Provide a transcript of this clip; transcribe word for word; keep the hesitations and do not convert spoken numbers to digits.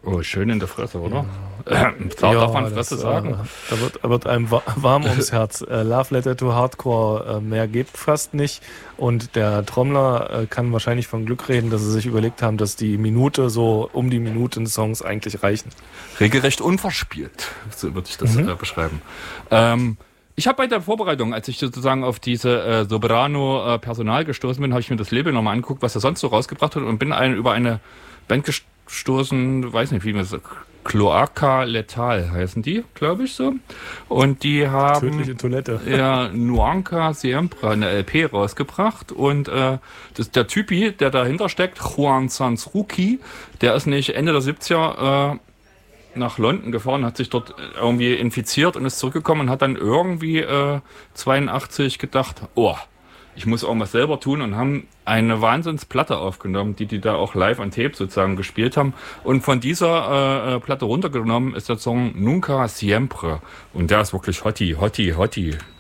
Oh, schön in der Fresse, oder? Ja. Ähm, darf, ja, darf man Fresse das, sagen? Äh, da wird, wird einem warm ums Herz. Äh, Love Letter to Hardcore, äh, mehr gibt fast nicht. Und der Trommler äh, kann wahrscheinlich von Glück reden, dass sie sich überlegt haben, dass die Minute so um die Minute in Songs eigentlich reichen. Regelrecht unverspielt, so würde ich das mhm. äh, beschreiben. Ähm, ich habe bei der Vorbereitung, als ich sozusagen auf diese äh, Soprano-Personal gestoßen bin, habe ich mir das Label nochmal angeguckt, was er sonst so rausgebracht hat und bin ein, über eine Band gestoßen, weiß nicht, wie man das sagt, Cloaca Letal heißen die, glaube ich so. Und die haben tödliche Toilette. Ja, Nuanca Siempre, eine L P rausgebracht. Und äh, das, der Typi, der dahinter steckt, Juan Sansruki, der ist nicht Ende der siebziger äh, nach London gefahren, hat sich dort irgendwie infiziert und ist zurückgekommen und hat dann irgendwie äh, zweiundachtzig gedacht, oh, ich muss irgendwas selber tun und haben eine Wahnsinnsplatte aufgenommen, die die da auch live an Tape sozusagen gespielt haben. Und von dieser äh, Platte runtergenommen ist der Song Nunca Siempre. Und der ist wirklich Hottie, Hottie, Hottie.